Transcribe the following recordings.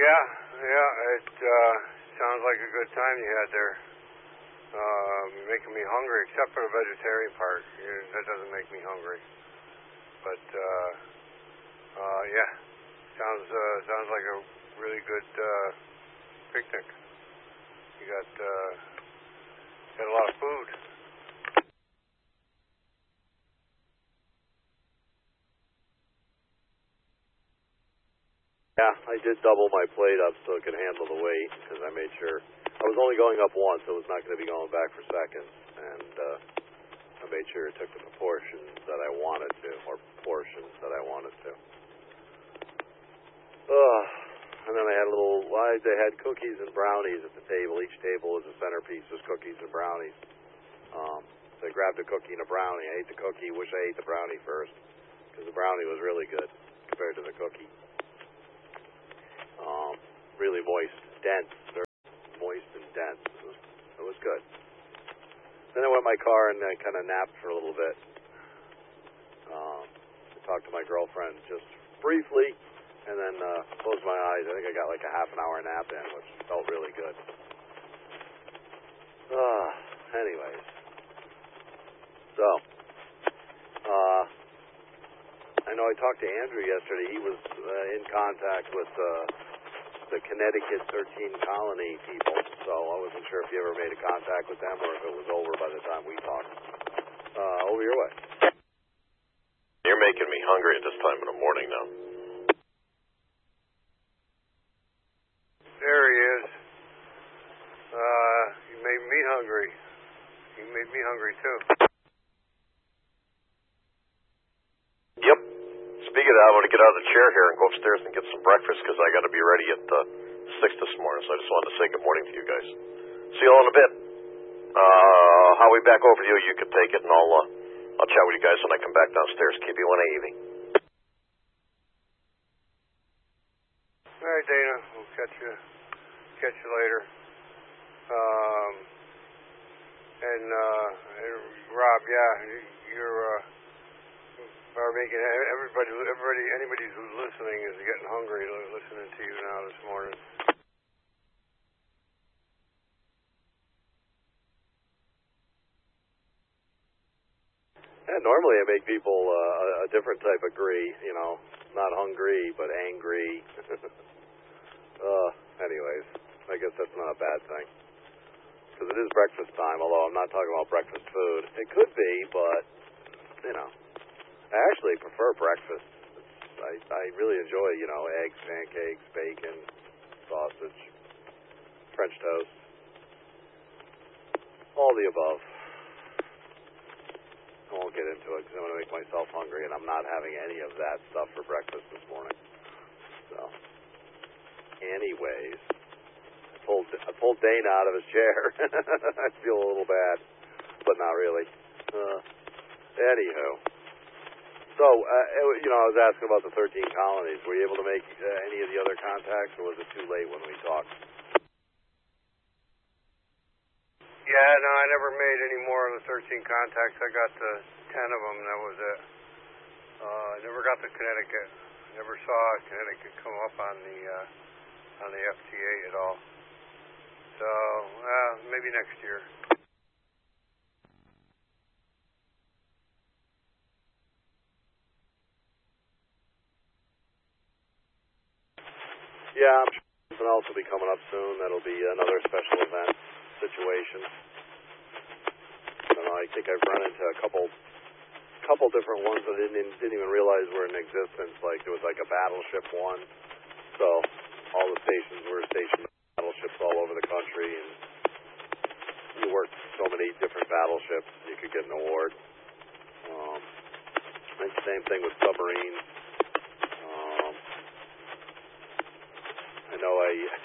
Yeah, it sounds like a good time you had there. Making me hungry, except for the vegetarian part. That doesn't make me hungry. But, yeah, sounds like a really good picnic. You got a lot of food. Yeah, I did double my plate up so it could handle the weight, because I made sure. I was only going up once, so it was not going to be going back for seconds, and I made sure it took the proportions that I wanted to, or portions that I wanted to. And then I had they had cookies and brownies at the table. Each table was a centerpiece, was cookies and brownies. So I grabbed a cookie and a brownie. I ate the cookie, wish I ate the brownie first, because the brownie was really good compared to the cookie. Really moist, dense, very moist and dense. It was good. Then I went in my car and I kind of napped for a little bit. I talked to my girlfriend just briefly, and then closed my eyes. I think I got like a half an hour nap in, which felt really good. Anyways. So, I know I talked to Andrew yesterday. He was in contact with the Connecticut 13 Colony people, so I wasn't sure if you ever made a contact with them or if it was over by the time we talked. Over your way. You're making me hungry at this time in the morning now. There he is. You made me hungry. You made me hungry, too. Yep. Speaking of that, I want to get out of the chair here and go upstairs and get some breakfast because I got to be ready at 6 this morning, so I just wanted to say good morning to you guys. See you all in a bit. Howie, back over to you. You can take it, and I'll chat with you guys when I come back downstairs. KB1AEV. All right, Dana. We'll catch you later. And Rob, yeah, you're are making anybody who's listening is getting hungry listening to you now this morning. Yeah, normally I make people a different type of gree, not hungry, but angry. Anyways, I guess that's not a bad thing. Because it is breakfast time, although I'm not talking about breakfast food. It could be, but, I actually prefer breakfast. I really enjoy, eggs, pancakes, bacon, sausage, French toast, all the above. I won't get into it because I'm going to make myself hungry, and I'm not having any of that stuff for breakfast this morning. So, anyways, I pulled Dana out of his chair. I feel a little bad, but not really. Anywho. So, I was asking about the 13 colonies. Were you able to make any of the other contacts, or was it too late when we talked? Yeah, no, I never made any more of the 13 contacts. I got the 10 of them, and that was it. I never got to Connecticut. Never saw Connecticut come up on the FTA at all. So, maybe next year. Yeah, I'm sure something else will be coming up soon. That'll be another special event situation. I think I've run into a couple different ones that I didn't even realize were in existence. Like there was like a battleship one, so all the stations were stationed battleships all over the country, and you worked so many different battleships, you could get an award. And same thing with submarines. I know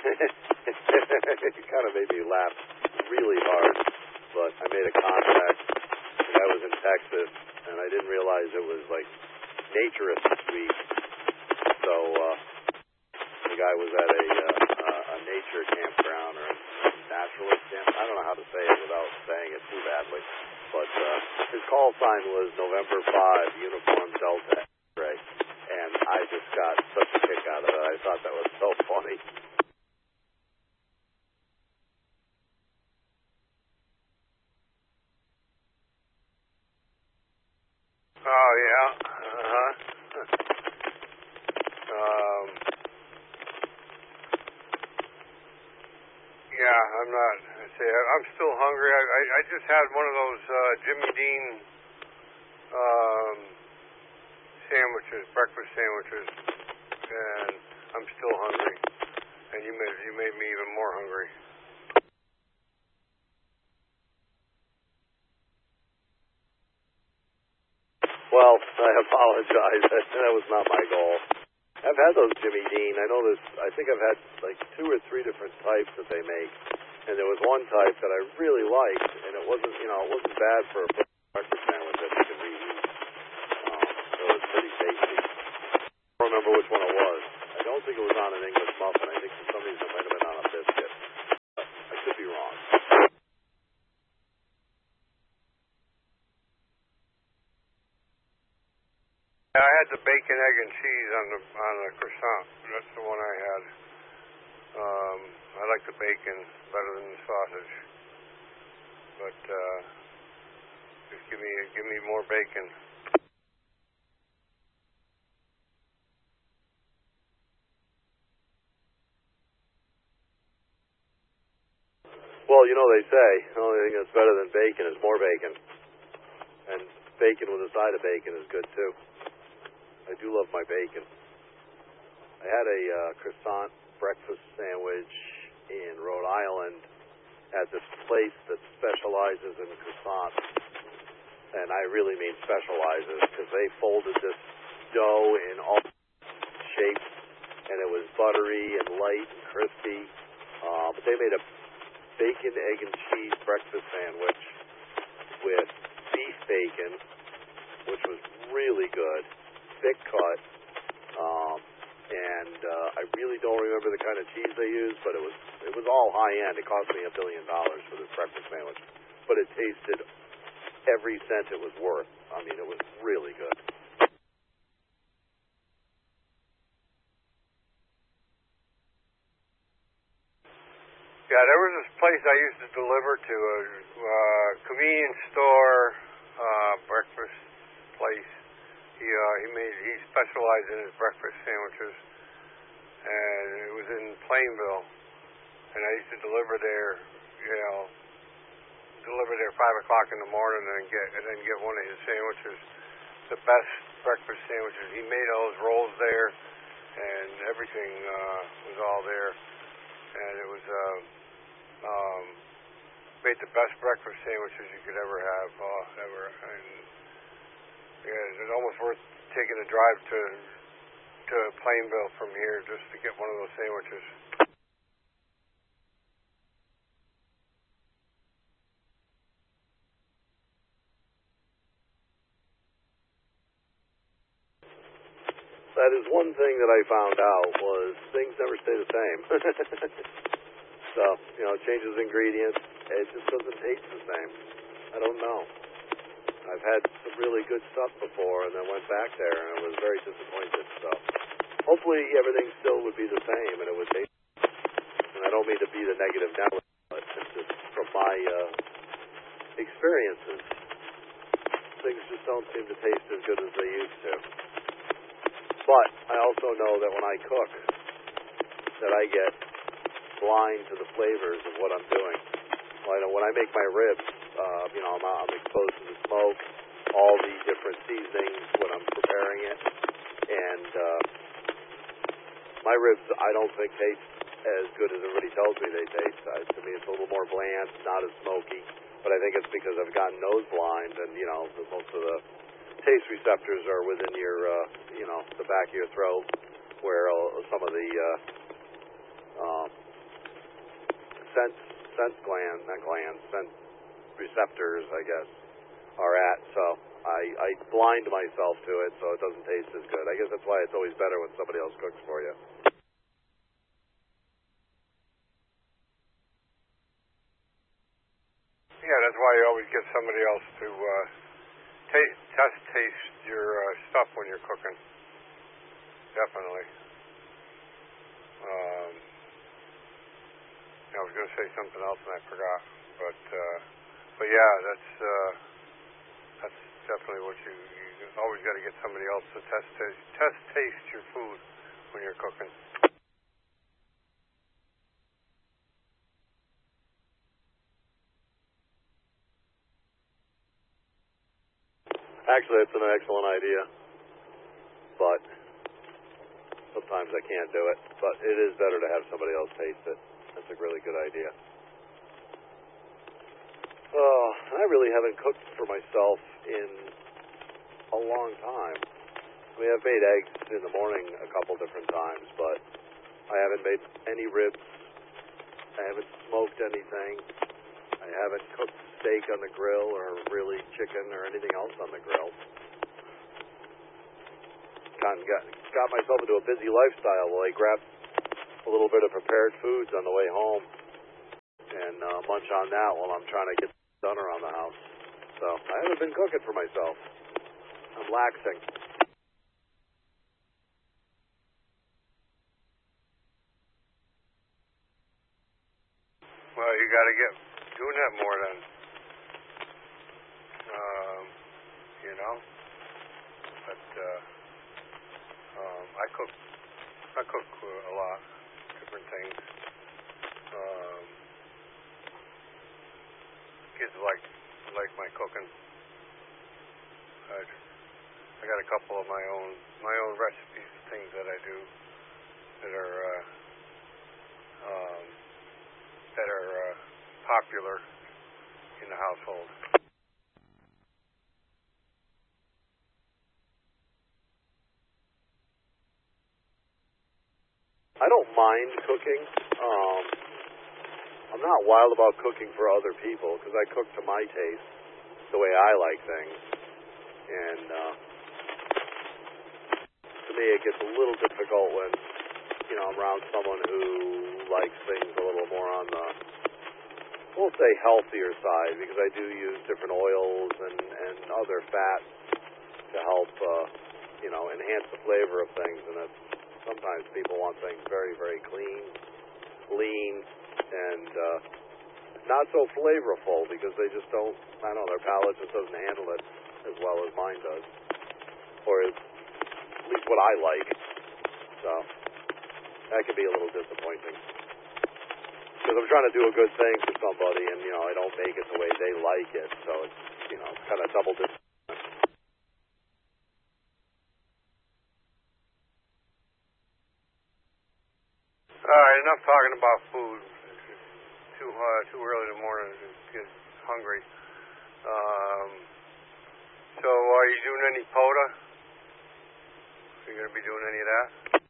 it kind of made me laugh really hard, but I made a contact. The guy was in Texas, and I didn't realize it was like Naturist Week. So the guy was at a nature campground or a naturalist camp. I don't know how to say it without saying it too badly, but his call sign was November 5, Uniform Delta X-Ray. And I just got such a kick out of it. I thought that was so funny. I'm not. I'm still hungry. I just had one of those Jimmy Dean sandwiches, breakfast sandwiches, and I'm still hungry. And you made me even more hungry. Well, I apologize. That was not my goal. I've had those Jimmy Dean. I know this. I think I've had like 2 or 3 different types that they make, and there was one type that I really liked, and it wasn't bad for a breakfast sandwich that you can reheat. So it was pretty tasty. I don't remember which one it was. I don't think it was on an English muffin. I think for some reason it might have been on a biscuit. I could be wrong. I had the bacon, egg, and cheese on the croissant. That's the one I had. I like the bacon better than the sausage, but just give me more bacon. Well, they say the only thing that's better than bacon is more bacon, and bacon with a side of bacon is good too. I do love my bacon. I had a croissant breakfast sandwich in Rhode Island at this place that specializes in croissants. And I really mean specializes, because they folded this dough in all shapes, and it was buttery and light and crispy. But they made a bacon, egg, and cheese breakfast sandwich with beef bacon, which was really good. Thick cut, and I really don't remember the kind of cheese they used, but it was all high end. It cost me $1 billion for this breakfast sandwich, but it tasted every cent it was worth. I mean, it was really good. Yeah, there was this place I used to deliver to, a convenience store, breakfast place. He specialized in his breakfast sandwiches, and it was in Plainville, and I used to deliver there, 5 o'clock in the morning, and then get one of his sandwiches. The best breakfast sandwiches. He made all those rolls there, and everything was all there, and it was made the best breakfast sandwiches you could ever have, ever. And yeah, it's almost worth taking a drive to Plainville from here just to get one of those sandwiches. That is one thing that I found out was things never stay the same. So, changes ingredients, it just doesn't taste the same. I don't know. I've had some really good stuff before and then went back there and I was very disappointed. So hopefully everything still would be the same and it would taste. And I don't mean to be the negative Nelly, but it's just from my experiences, things just don't seem to taste as good as they used to. But I also know that when I cook, that I get blind to the flavors of what I'm doing. When I make my ribs, I'm exposed to the smoke, all the different seasonings when I'm preparing it, and my ribs I don't think taste as good as everybody tells me they taste. To me, it's a little more bland, not as smoky, but I think it's because I've gotten nose blind, and most of the taste receptors are within your, the back of your throat, where some of the sense receptors, I guess, are at. So I blind myself to it, so it doesn't taste as good. I guess that's why it's always better when somebody else cooks for you. Yeah, that's why you always get somebody else to taste your stuff when you're cooking. Definitely. I was going to say something else and I forgot, but yeah, that's definitely what you always got to get somebody else to taste your food when you're cooking. Actually, it's an excellent idea, but sometimes I can't do it. But it is better to have somebody else taste it. That's a really good idea. I really haven't cooked for myself in a long time. I mean, I've made eggs in the morning a couple different times, but I haven't made any ribs. I haven't smoked anything. I haven't cooked steak on the grill or really chicken or anything else on the grill. Got myself into a busy lifestyle. Well, I grabbed a little bit of prepared foods on the way home and munch on that while I'm trying to get done around the house. So I haven't been cooking for myself. I'm laxing. Well, you got to get doing that more then. You know. But I cook a lot, different things. Kids like my cooking. I got a couple of my own recipes, things that I do that are popular in the household. I don't mind cooking. I'm not wild about cooking for other people because I cook to my taste, the way I like things. And to me, it gets a little difficult when, I'm around someone who likes things a little more on the, we'll say, healthier side, because I do use different oils and other fats to help, enhance the flavor of things. And sometimes people want things very, very clean, lean, and not so flavorful because they just don't, their palate just doesn't handle it as well as mine does, or at least what I like. So that can be a little disappointing because I'm trying to do a good thing for somebody, and I don't make it the way they like it, so it's it's kind of double disappointment. All right, enough talking about food. Too early in the morning to get hungry. So are you doing any POTA? Are you going to be doing any of that?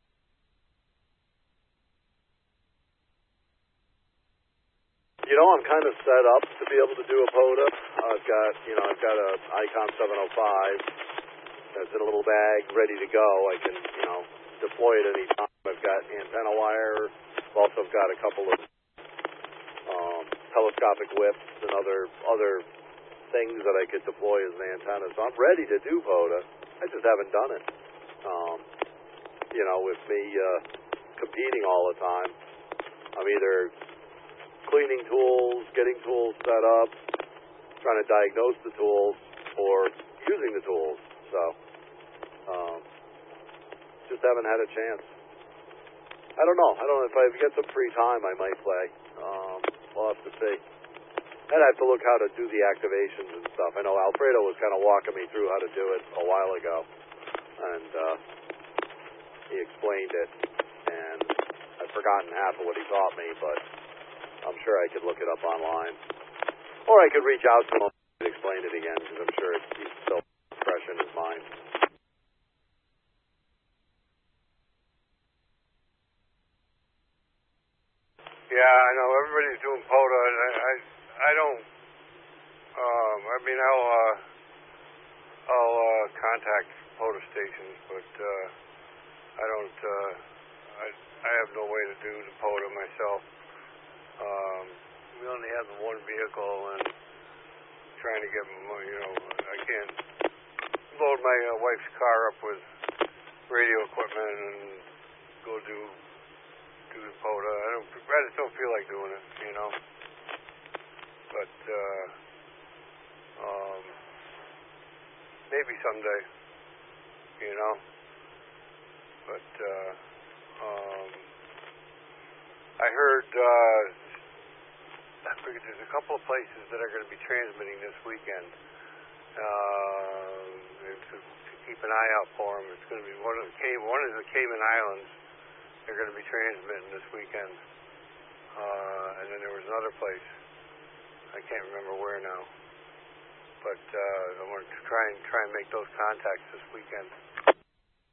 I'm kind of set up to be able to do a POTA. I've got a Icom 705 that's in a little bag ready to go. I can, deploy it any time. I've got antenna wire. I've also got a couple of telescopic whips and other things that I could deploy as an antenna. So I'm ready to do POTA. I just haven't done it. With me competing all the time, I'm either cleaning tools, getting tools set up, trying to diagnose the tools, or using the tools. So just haven't had a chance. I don't know. If I get some free time, I might play. We'll have to see. And I have to look how to do the activations and stuff. I know Alfredo was kind of walking me through how to do it a while ago, and he explained it, and I've forgotten half of what he taught me, but I'm sure I could look it up online. Or I could reach out to him and explain it again, because I'm sure it's still fresh in his mind. Yeah, I know everybody's doing POTA, and I don't. I'll contact POTA stations, but I don't. I have no way to do the POTA myself. We only have the one vehicle, and trying to get, I can't load my wife's car up with radio equipment and go do the POTA. I just don't feel like doing it, But maybe someday, But I heard I figured there's a couple of places that are going to be transmitting this weekend. to keep an eye out for them. It's going to be one of the Cayman Islands. They're going to be transmitting this weekend, and then there was another place. I can't remember where now, but I want to try and make those contacts this weekend.